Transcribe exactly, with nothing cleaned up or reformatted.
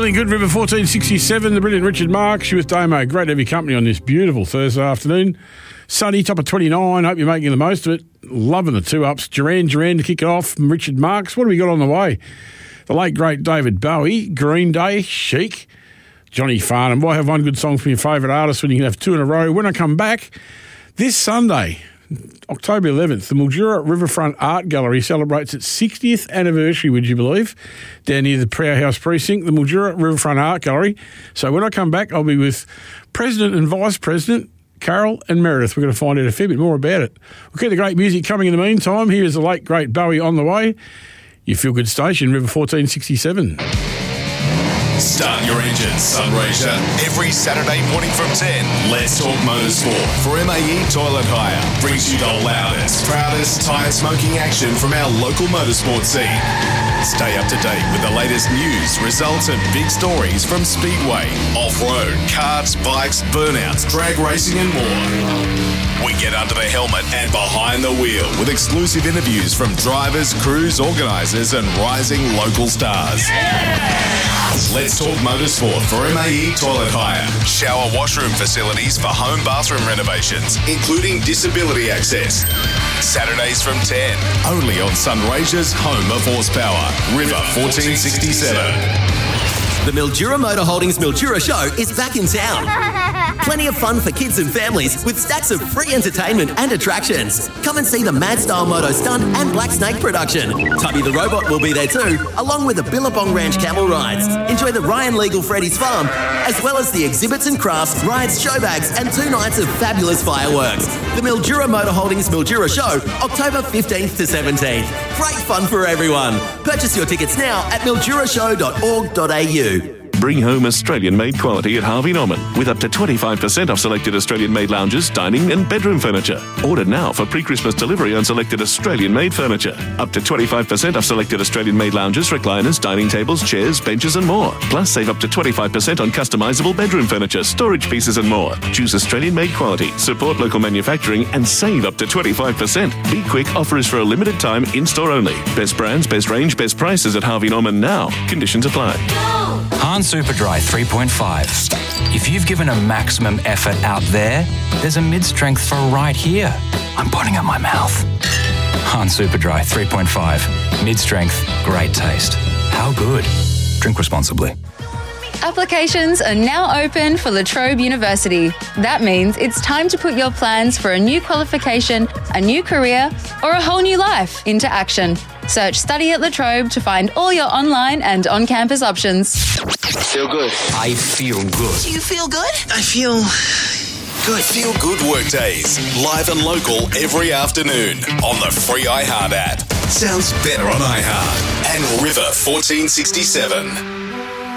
Feeling good, River fourteen sixty-seven, the brilliant Richard Marks. You with Damo. Great to have your company on this beautiful Thursday afternoon. Sunny, top of twenty-nine. Hope you're making the most of it. Loving the two ups. Duran Duran to kick it off from Richard Marks. What have we got on the way? The late, great David Bowie, Green Day, Chic, Johnny Farnham. Why have one good song from your favourite artist when you can have two in a row? When I come back, this Sunday, October eleventh, the Mildura Riverfront Art Gallery celebrates its sixtieth anniversary, would you believe, down near the Prower House Precinct, the Mildura Riverfront Art Gallery. So when I come back, I'll be with President and Vice President Carol and Meredith. We're going to find out a fair bit more about it. We'll keep the great music coming in the meantime. Here is the late, great Bowie on the way. Your feel-good station, River fourteen sixty-seven. Start your engines, Sunraysia. Every Saturday morning from ten, Let's Talk Motorsport for M A E Toilet Hire. Brings you the loudest, proudest tyre smoking action from our local motorsport scene. Stay up to date with the latest news, results and big stories from Speedway, off-road, karts, bikes, burnouts, drag racing and more. We get under the helmet and behind the wheel with exclusive interviews from drivers, crews, organisers and rising local stars. Yeah! Let's Talk Motorsport for M A E Toilet Hire. Shower washroom facilities for home bathroom renovations, including disability access. Saturdays from ten, only on Sunraysia's home of horsepower, River fourteen sixty-seven. The Mildura Motor Holdings Mildura Show is back in town. Plenty of fun for kids and families with stacks of free entertainment and attractions. Come and see the Mad Style Moto Stunt and Black Snake production. Tubby the Robot will be there too, along with the Billabong Ranch camel rides. Enjoy the Ryan Legal Freddy's Farm, as well as the exhibits and crafts, rides, show bags, and two nights of fabulous fireworks. The Mildura Motor Holdings Mildura Show, October fifteenth to seventeenth. Great fun for everyone. Purchase your tickets now at mildura show dot org dot a u. Bring home Australian-made quality at Harvey Norman with up to twenty-five percent off selected Australian-made lounges, dining and bedroom furniture. Order now for pre-Christmas delivery on selected Australian-made furniture. Up to twenty-five percent off selected Australian-made lounges, recliners, dining tables, chairs, benches and more. Plus, save up to twenty-five percent on customisable bedroom furniture, storage pieces and more. Choose Australian-made quality, support local manufacturing and save up to twenty-five percent. Be quick, offer is for a limited time, in-store only. Best brands, best range, best prices at Harvey Norman now. Conditions apply. Han Superdry three point five. If you've given a maximum effort out there, there's a mid-strength for right here. I'm putting up my mouth. Han Superdry three point five. Mid-strength, great taste. How good? Drink responsibly. Applications are now open for La Trobe University. That means it's time to put your plans for a new qualification, a new career, or a whole new life into action. Search Study at La Trobe to find all your online and on-campus options. Feel good. I feel good. Do you feel good? I feel good. Feel Good Workdays, live and local every afternoon on the free iHeart app. Sounds better on iHeart and River fourteen sixty-seven.